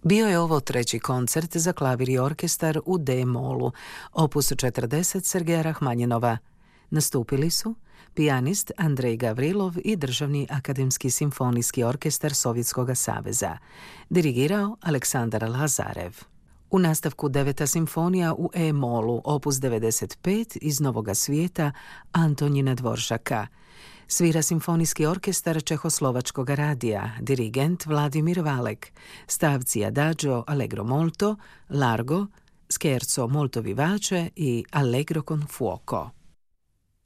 Bio je ovo treći koncert za klavir i orkestar u D-molu, opus 40 Sergeja Rahmanjinova. Nastupili su pijanist Andrej Gavrilov i Državni akademski simfonijski orkestar Sovjetskog saveza. Dirigirao Aleksandar Lazarev. U nastavku 9. simfonija u E-molu, opus 95 iz Novoga svijeta Antonjina Dvoršaka. Svira simfonijski orkestar Čehoslovačkog radija, dirigent Vladimir Valek, stavci Adagio Allegro molto, Largo, Scherzo molto vivace i Allegro con fuoco.